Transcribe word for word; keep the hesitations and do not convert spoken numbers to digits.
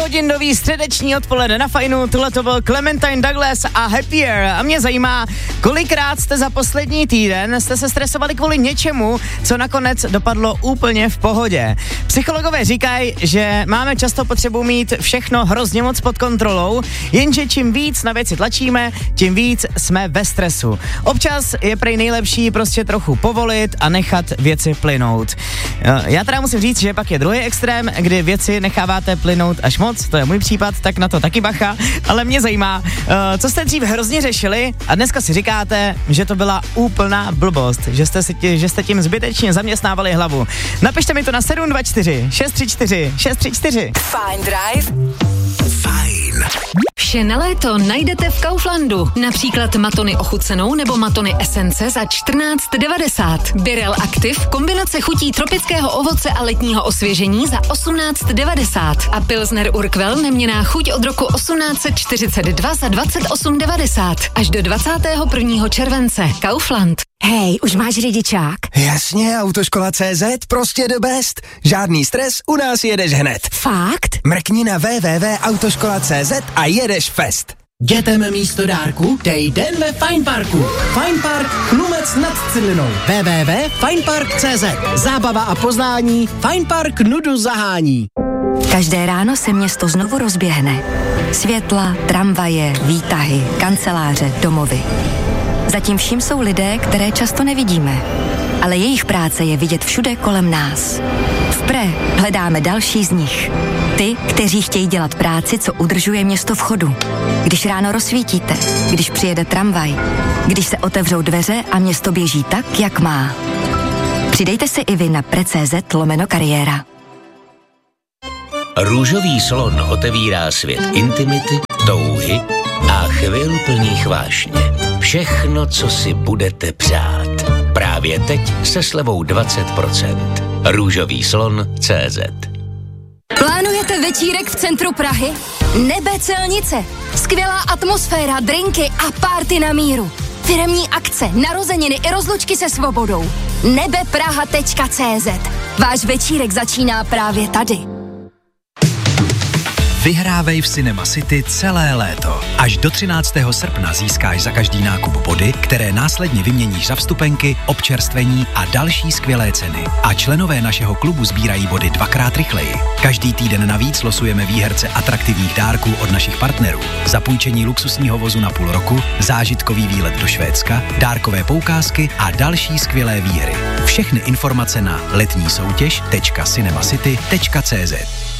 hodinový středeční odpoledne na Fajnu, tohle to byl Clementine Douglas a Happier. A mě zajímá, kolikrát jste za poslední týden jste se stresovali kvůli něčemu, co nakonec dopadlo úplně v pohodě. Psychologové říkají, že máme často potřebu mít všechno hrozně moc pod kontrolou, jenže čím víc na věci tlačíme, tím víc jsme ve stresu. Občas je prej nejlepší prostě trochu povolit a nechat věci plynout. Já teda musím říct, že pak je druhý extrém, kdy věci necháváte plynout až moc, to je můj případ, tak na to taky bacha, ale mě zajímá, co jste dřív hrozně řešili a dneska si říkáte, že to byla úplná blbost, že jste, si tě, že jste tím zbytečně zaměstnávali hlavu. Napište mi to na sedm dva čtyři šest tři čtyři šest tři čtyři. Fajn Drive. Fajn. Vše na léto najdete v Kauflandu. Například matony ochucenou nebo matony esence za čtrnáct devadesát. Birel Active, kombinace chutí tropického ovoce a letního osvěžení za osmnáct devadesát. A Pilsner Urquell neměnná chuť od roku osmnáct set čtyřicet dva za dvacet osm devadesát. Až do dvacátého prvního července. Kaufland. Hej, už máš řidičák? Jasně, Autoškola C Z, prostě the best. Žádný stres, u nás jedeš hned. Fakt? Mrkni na w w w tečka autoškola tečka c z a jedeš fest. Dětem místo dárku dej den ve Fine Parku. Fine Park Chlumec nad Cidlinou. w w w tečka fine park tečka c z. Zábava a poznání. Fine Park nudu zahání. Každé ráno se město znovu rozběhne. Světla, tramvaje, výtahy, kanceláře, domovy. Zatím vším jsou lidé, které často nevidíme, ale jejich práce je vidět všude kolem nás. V Pre hledáme další z nich. Ty, kteří chtějí dělat práci, co udržuje město v chodu. Když ráno rozsvítíte, když přijede tramvaj, když se otevřou dveře a město běží tak, jak má. Přidejte se i vy na pre.cz lomeno kariéra. Růžový slon otevírá svět intimity, touhy a chvil plných vášně. Všechno, co si budete přát. Právě teď se slevou dvacet procent. Růžový slon tečka cé zet. Plánujete večírek v centru Prahy? Nebe Celnice. Skvělá atmosféra, drinky a party na míru. Firemní akce, narozeniny i rozlučky se svobodou. nebe praha tečka cé zet. Váš večírek začíná právě tady. Vyhrávej v Cinema City celé léto. Až do třináctého srpna získáš za každý nákup body, které následně vyměníš za vstupenky, občerstvení a další skvělé ceny. A členové našeho klubu sbírají body dvakrát rychleji. Každý týden navíc losujeme výherce atraktivních dárků od našich partnerů. Zapůjčení luxusního vozu na půl roku, zážitkový výlet do Švédska, dárkové poukázky a další skvělé výhry. Všechny informace na letní soutěž tečka cinemacity tečka cé zet.